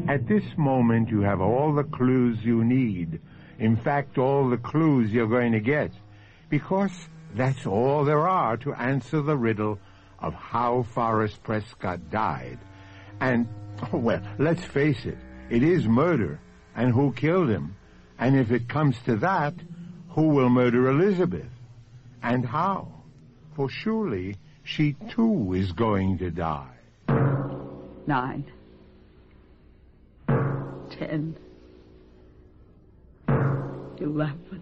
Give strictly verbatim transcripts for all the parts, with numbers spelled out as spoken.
At this moment, you have all the clues you need. In fact, all the clues you're going to get. Because that's all there are to answer the riddle of how Forrest Prescott died. And, well, let's face it, it is murder. And who killed him? And if it comes to that, who will murder Elizabeth? And how? For surely she too is going to die. Nine. Ten. Eleven.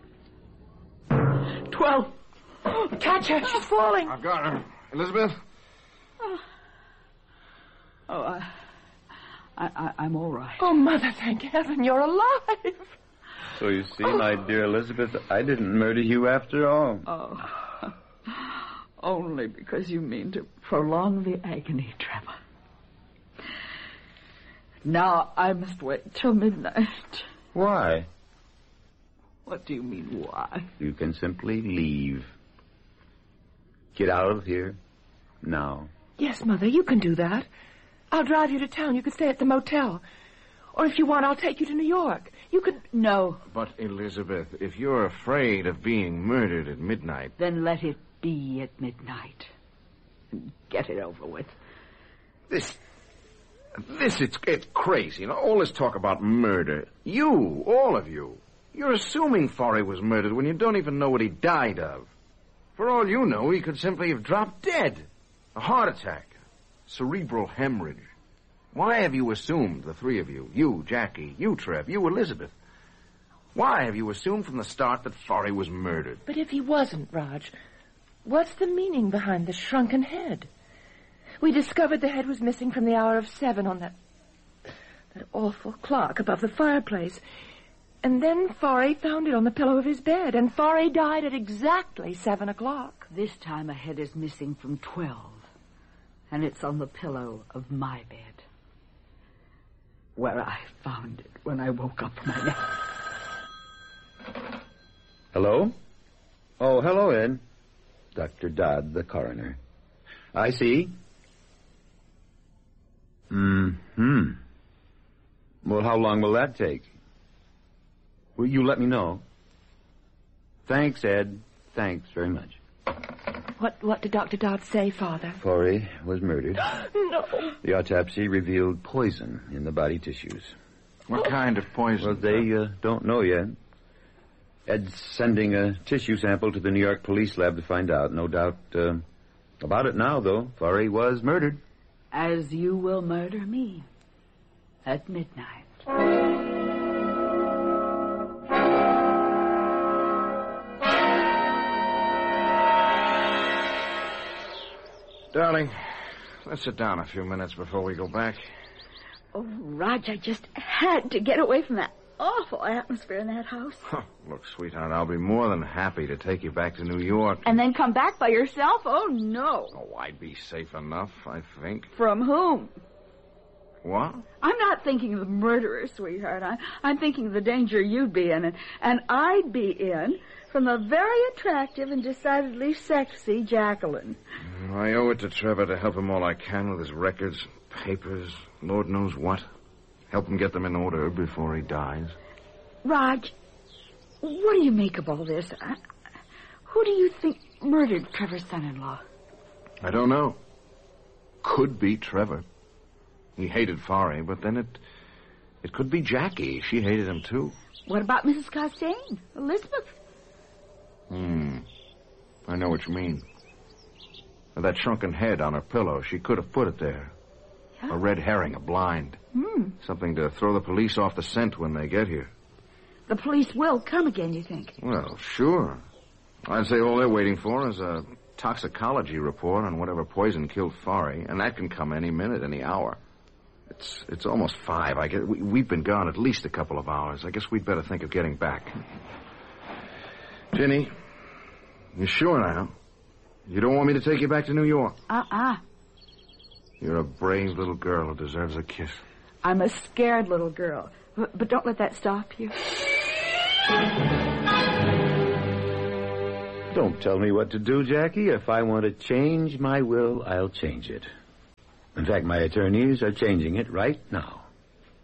Twelve. Oh, catch her. She's falling. I've got her. Elizabeth? Oh, oh I, I, I'm all right. Oh, Mother, thank heaven you're alive. So you see, oh. my dear Elizabeth, I didn't murder you after all. Oh, only because you mean to prolong the agony, Trevor. Now I must wait till midnight. Why? What do you mean, why? You can simply leave. Get out of here now. Yes, Mother, you can do that. I'll drive you to town. You could stay at the motel. Or if you want, I'll take you to New York. You could... No. But, Elizabeth, if you're afraid of being murdered at midnight... Then let it be at midnight. Get it over with. This... This, it's, it's crazy. You know, all this talk about murder. You, all of you, you're assuming Forry was murdered when you don't even know what he died of. For all you know, he could simply have dropped dead. A heart attack. Cerebral hemorrhage. Why have you assumed, the three of you, you, Jackie, you, Trev, you, Elizabeth, why have you assumed from the start that Forry was murdered? But if he wasn't, Raj, what's the meaning behind the shrunken head? We discovered the head was missing from the hour of seven on that, that awful clock above the fireplace. And then Forry found it on the pillow of his bed, and Forry died at exactly seven o'clock. This time a head is missing from twelve, and it's on the pillow of my bed, where I found it when I woke up from my nap. Hello? Oh, hello, Ed. Doctor Dodd, the coroner. I see. Mm-hmm. Well, how long will that take? Will you let me know? Thanks, Ed. Thanks very much. What what did Doctor Dodd say, Father? Forry was murdered. No. The autopsy revealed poison in the body tissues. What oh. kind of poison? Well, they uh, don't know yet. Ed's sending a tissue sample to the New York police lab to find out. No doubt uh, about it now, though. Forry was murdered. As you will murder me at midnight. Darling, let's sit down a few minutes before we go back. Oh, Raj, I just had to get away from that awful atmosphere in that house. Oh, look, sweetheart, I'll be more than happy to take you back to New York. And then come back by yourself? Oh, no. Oh, I'd be safe enough, I think. From whom? What? I'm not thinking of the murderer, sweetheart. I, I'm thinking of the danger you'd be in, and, and I'd be in from the very attractive and decidedly sexy Jacqueline. I owe it to Trevor to help him all I can with his records, papers, Lord knows what. Help him get them in order before he dies. Raj, what do you make of all this? I, who do you think murdered Trevor's son-in-law? I don't know. Could be Trevor. He hated Forry, but then it it could be Jackie. She hated him, too. What about Missus Costain? Elizabeth? Hmm. I know what you mean. That shrunken head on her pillow, she could have put it there. Yeah. A red herring, a blind. Hmm. Something to throw the police off the scent when they get here. The police will come again, you think? Well, sure. I'd say all they're waiting for is a toxicology report on whatever poison killed Forry, and that can come any minute, any hour. It's it's almost five. I guess we, we've been gone at least a couple of hours. I guess we'd better think of getting back. Ginny, you sure now? You don't want me to take you back to New York? Uh-uh. You're a brave little girl who deserves a kiss. I'm a scared little girl. But, but don't let that stop you. Don't tell me what to do, Jackie. If I want to change my will, I'll change it. In fact, my attorneys are changing it right now.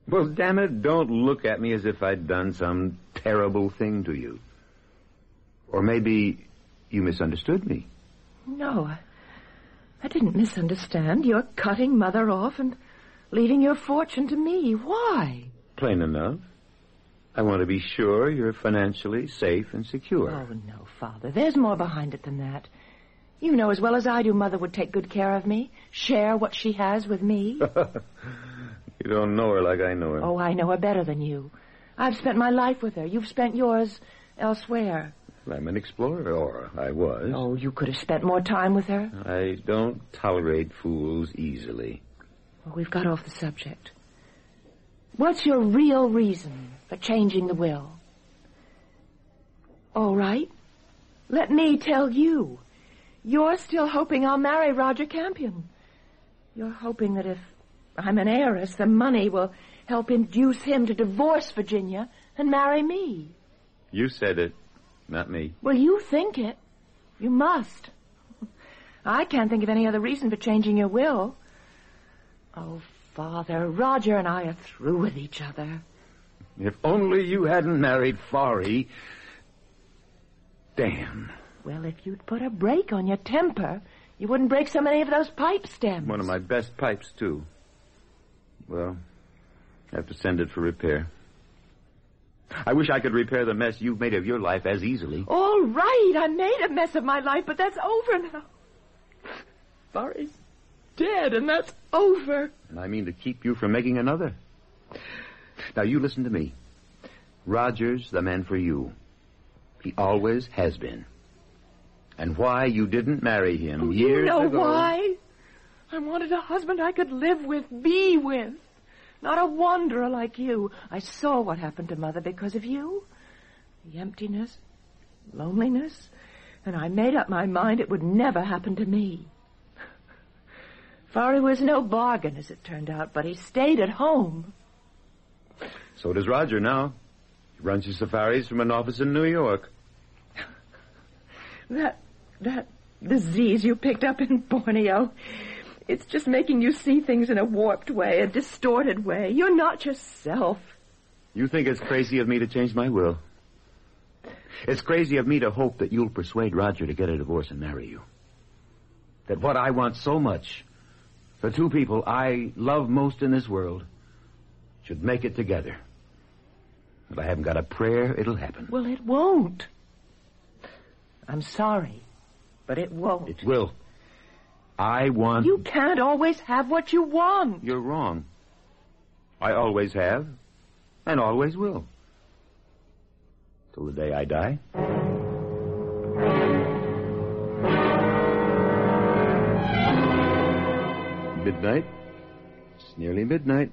Well, damn it, don't look at me as if I'd done some terrible thing to you. Or maybe you misunderstood me. No, I, I didn't misunderstand. You're cutting Mother off and leaving your fortune to me. Why? Plain enough. I want to be sure you're financially safe and secure. Oh, no, Father. There's more behind it than that. You know as well as I do Mother would take good care of me, share what she has with me. You don't know her like I know her. Oh, I know her better than you. I've spent my life with her. You've spent yours elsewhere. I'm an explorer, or I was. Oh, you could have spent more time with her. I don't tolerate fools easily. Well, we've got off the subject. What's your real reason for changing the will? All right. Let me tell you. You're still hoping I'll marry Roger Campion. You're hoping that if I'm an heiress, the money will help induce him to divorce Virginia and marry me. You said it, not me. Well, you think it. You must. I can't think of any other reason for changing your will. Oh, Father, Roger and I are through with each other. If only you hadn't married Forry. Damn. Well, if you'd put a brake on your temper, you wouldn't break so many of those pipe stems. One of my best pipes, too. Well, I have to send it for repair. I wish I could repair the mess you've made of your life as easily. All right, I made a mess of my life, but that's over now. Forry's dead, and that's over. And I mean to keep you from making another. Now, you listen to me. Roger's the man for you. He always has been. And why you didn't marry him oh, years ago... You know ago... why? I wanted a husband I could live with, be with. Not a wanderer like you. I saw what happened to Mother because of you. The emptiness, loneliness, and I made up my mind it would never happen to me. Forry was no bargain, as it turned out, but he stayed at home. So does Roger now. He runs his safaris from an office in New York. That, that disease you picked up in Borneo, it's just making you see things in a warped way, a distorted way. You're not yourself. You think it's crazy of me to change my will? It's crazy of me to hope that you'll persuade Roger to get a divorce and marry you. That what I want so much, the two people I love most in this world, should make it together. If I haven't got a prayer, it'll happen. Well, it won't. I'm sorry, but it won't. It will. I want... You can't always have what you want. You're wrong. I always have, and always will. Till the day I die. Midnight. It's nearly midnight.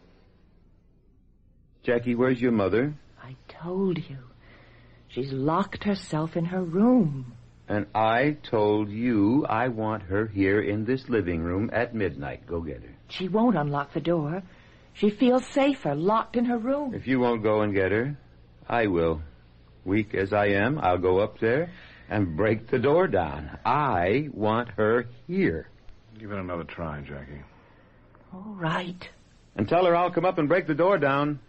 Jackie, where's your mother? I told you. She's locked herself in her room. And I told you I want her here in this living room at midnight. Go get her. She won't unlock the door. She feels safer locked in her room. If you won't go and get her, I will. Weak as I am, I'll go up there and break the door down. I want her here. Give it another try, Jackie. All right. And tell her I'll come up and break the door down.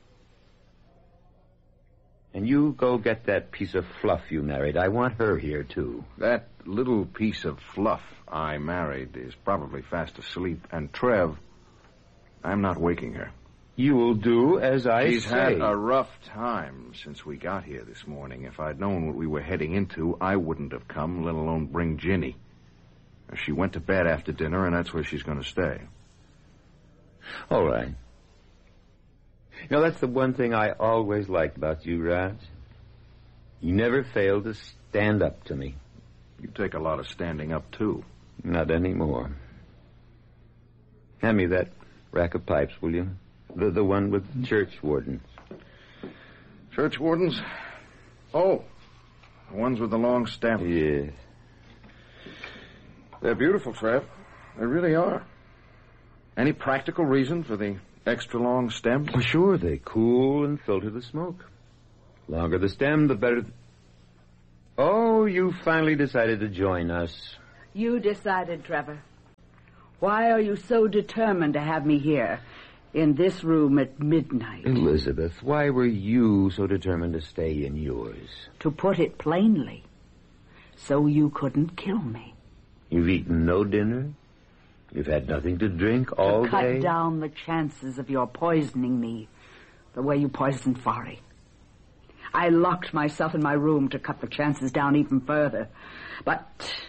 And you go get that piece of fluff you married. I want her here, too. That little piece of fluff I married is probably fast asleep. And Trev, I'm not waking her. You'll do as I She's say. She's had a rough time since we got here this morning. If I'd known what we were heading into, I wouldn't have come, let alone bring Ginny. She went to bed after dinner, and that's where she's going to stay. All right. You know, that's the one thing I always liked about you, Raj. You never failed to stand up to me. You take a lot of standing up, too. Not anymore. Hand me that rack of pipes, will you? The, the one with church wardens. Church wardens? Oh, the ones with the long stem. Yes. They're beautiful, Trev. They really are. Any practical reason for the extra long stems? Oh, sure, they cool and filter the smoke. Longer the stem, the better... Th- oh, you finally decided to join us. You decided, Trevor. Why are you so determined to have me here? In this room at midnight. Elizabeth, why were you so determined to stay in yours? To put it plainly, so you couldn't kill me. You've eaten no dinner? You've had nothing to drink all to cut day? Cut down the chances of your poisoning me the way you poisoned Fari. I locked myself in my room to cut the chances down even further. But,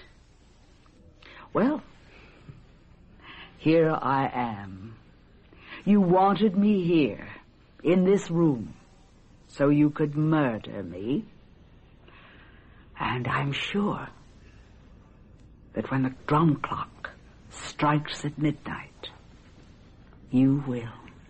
well, here I am. You wanted me here, in this room, so you could murder me. And I'm sure that when the drum clock strikes at midnight, you will.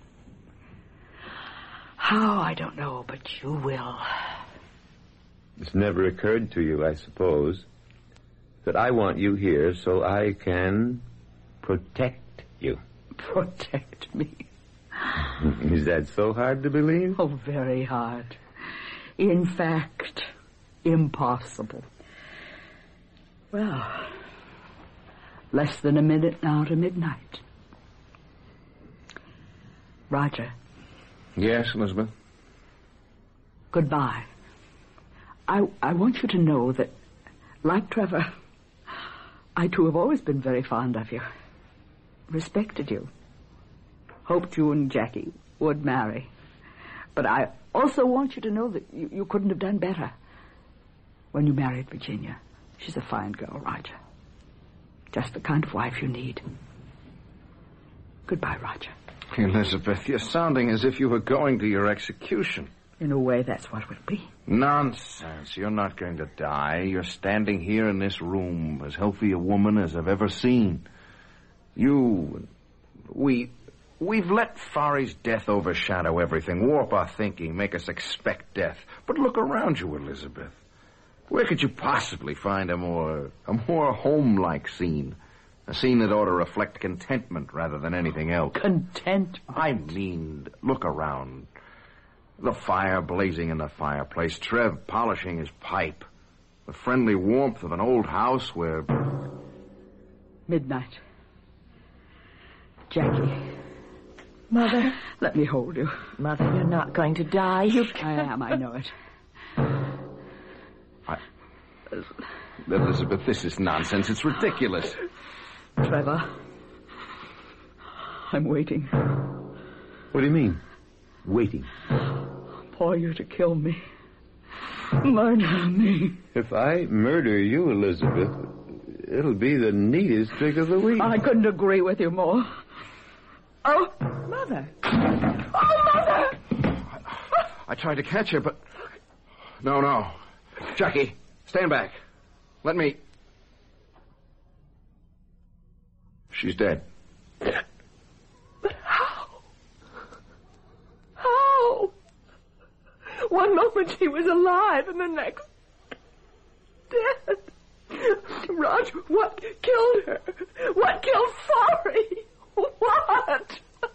How, I don't know, but you will. It's never occurred to you, I suppose, that I want you here so I can protect you. Protect me? Is that so hard to believe? Oh, very hard. In fact, impossible. Well, less than a minute now to midnight. Roger. Yes, Elizabeth? Goodbye. I, I want you to know that, like Trevor, I too have always been very fond of you. Respected you. Hoped you and Jackie would marry. But I also want you to know that you, you couldn't have done better when you married Virginia. She's a fine girl, Roger. Just the kind of wife you need. Goodbye, Roger. Elizabeth, you're sounding as if you were going to your execution. In a way, that's what it will be. Nonsense. You're not going to die. You're standing here in this room, as healthy a woman as I've ever seen. You, we, we've let Fari's death overshadow everything, warp our thinking, make us expect death. But look around you, Elizabeth. Where could you possibly find a more, a more home-like scene? A scene that ought to reflect contentment rather than anything else. Content? I mean, look around. The fire blazing in the fireplace, Trev polishing his pipe, the friendly warmth of an old house where... Midnight. Jackie. Mother. Let me hold you. Mother, you're not going to die. You I am, I know it. I... Elizabeth, this is nonsense. It's ridiculous. Trevor, I'm waiting. What do you mean, waiting? For you to kill me. Murder me. If I murder you, Elizabeth, it'll be the neatest trick of the week. I couldn't agree with you more. Oh, Mother. Oh, Mother! I, I tried to catch her, but... No, no. Jackie, stand back. Let me... She's dead. But how? How? One moment she was alive and the next dead. Raj, what killed her? What killed Fari? What?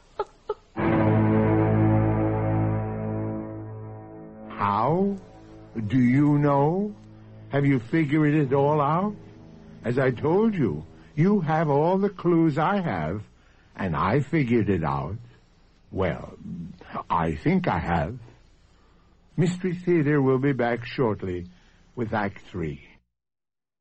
How? Do you know? Have you figured it all out? As I told you, you have all the clues I have, and I figured it out. Well, I think I have. Mystery Theater will be back shortly with Act Three.